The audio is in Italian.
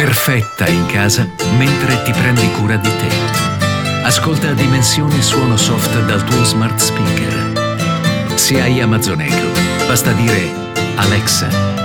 perfetta in casa mentre ti prendi cura di te. Ascolta Dimensione Suono Soft dal tuo smart speaker. Se hai Amazon Echo, basta dire Alexa,